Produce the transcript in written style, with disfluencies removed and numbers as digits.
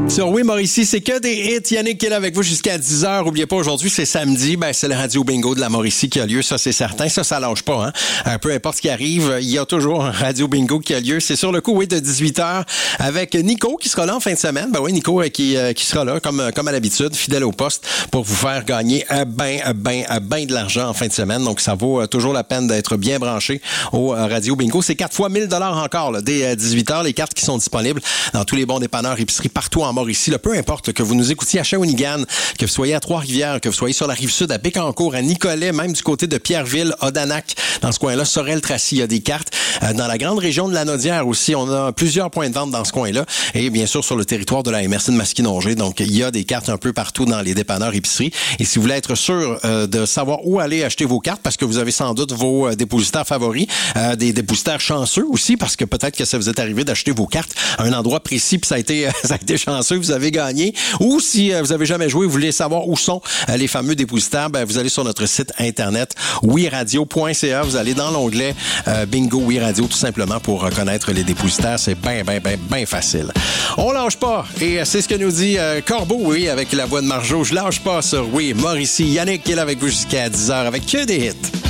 Sur Oui Mauricie, c'est que des hits. Yannick qui est là avec vous jusqu'à 10h. Oubliez pas, aujourd'hui, c'est samedi. C'est le Radio Bingo de la Mauricie qui a lieu. Ça, c'est certain. Ça lâche pas. Peu importe ce qui arrive, il y a toujours un Radio Bingo qui a lieu. C'est sur le coup, de 18h avec Nico qui sera là en fin de semaine. Nico qui sera là, comme à l'habitude, fidèle au poste, pour vous faire gagner ben de l'argent en fin de semaine. Donc, ça vaut toujours la peine d'être bien branché au Radio Bingo. C'est 4 fois 1000 $ encore, là, dès 18h. Les cartes qui sont disponibles dans tous les bons dépanneurs, épiceries, partout en Mauricie. Peu importe que vous nous écoutiez à Shawinigan, que vous soyez à Trois-Rivières, que vous soyez sur la Rive-Sud, à Bécancour, à Nicolet, même du côté de Pierreville, Odanak, dans ce coin-là, Sorel-Tracy, il y a des cartes. Dans la grande région de la Naudière aussi, on a plusieurs points de vente dans ce coin-là. Et bien sûr, sur le territoire de la MRC de Masquinongé. Donc, il y a des cartes un peu partout dans les dépanneurs, épiceries. Et si vous voulez être sûr de savoir où aller acheter vos cartes, parce que vous avez sans doute vos dépositaires favoris, des dépositaires chanceux aussi, parce que peut-être que ça vous est arrivé d'acheter vos cartes à un endroit précis, puis ça a été chanceux, vous avez gagné. Ou si vous avez jamais joué, vous voulez savoir où sont les fameux dépositaires, vous allez sur notre site internet wiradio.ca, vous allez dans l'onglet Bingo Oui Radio tout simplement pour reconnaître les dépositaires. C'est bien facile. On lâche pas et c'est ce que nous dit Corbeau, oui, avec la voix de Marjo. Je lâche pas sur Oui Mauricie. Yannick qui est là avec vous jusqu'à 10h avec que des hits.